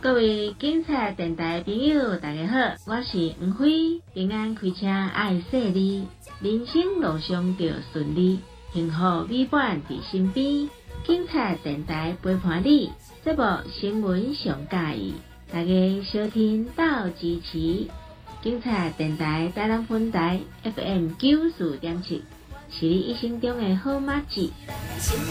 各位警察电台的朋友，大家好，我是黄辉。平安开车爱细腻，人生路上就顺利，幸福美满在身边。警察电台陪伴你，节目新闻上介意，大家收听到支持。警察电台台南分台 FM 94.7，是你一生中的好马子。